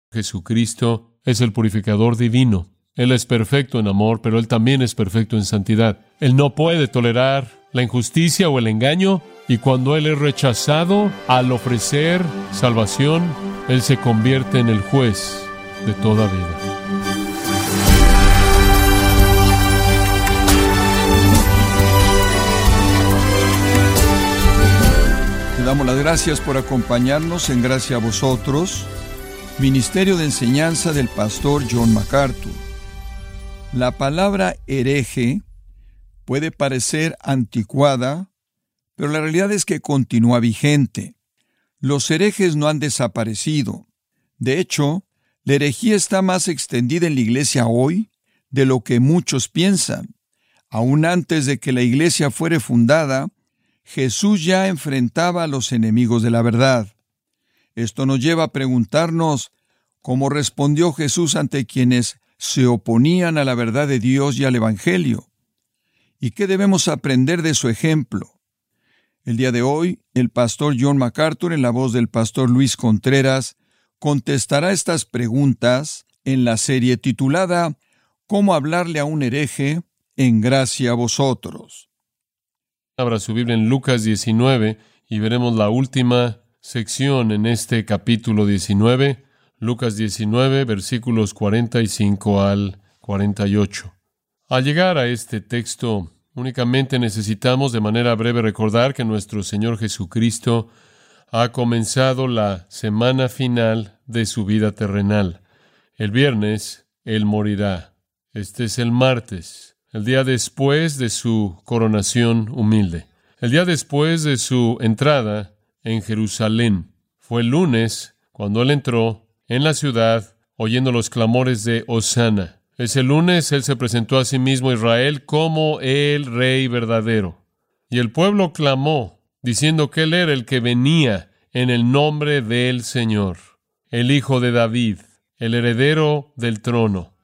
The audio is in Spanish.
Jesucristo es el purificador divino. Él es perfecto en amor, pero Él también es perfecto en santidad. Él no puede tolerar la injusticia o el engaño, y cuando Él es rechazado al ofrecer salvación, Él se convierte en el juez de toda vida. Te damos las gracias por acompañarnos en Gracia a Vosotros, Ministerio de Enseñanza del Pastor John MacArthur. La palabra hereje puede parecer anticuada, pero la realidad es que continúa vigente. Los herejes no han desaparecido. De hecho, la herejía está más extendida en la iglesia hoy de lo que muchos piensan. Aún antes de que la iglesia fuera fundada, Jesús ya enfrentaba a los enemigos de la verdad. Esto nos lleva a preguntarnos cómo respondió Jesús ante quienes se oponían a la verdad de Dios y al Evangelio. ¿Y qué debemos aprender de su ejemplo? El día de hoy, el pastor John MacArthur, en la voz del pastor Luis Contreras, contestará estas preguntas en la serie titulada ¿Cómo hablarle a un hereje en Gracia a Vosotros? Abra su Biblia en Lucas 19 y veremos la última sección en este capítulo 19, Lucas 19, versículos 45 al 48. Al llegar a este texto, únicamente necesitamos de manera breve recordar que nuestro Señor Jesucristo ha comenzado la semana final de su vida terrenal. El viernes, Él morirá. Este es el martes, el día después de su coronación humilde, el día después de su entrada en Jerusalén. Fue el lunes cuando Él entró en la ciudad oyendo los clamores de Hosana. Ese lunes Él se presentó a sí mismo a Israel como el Rey verdadero. Y el pueblo clamó, diciendo que Él era el que venía en el nombre del Señor, el Hijo de David, el heredero del trono.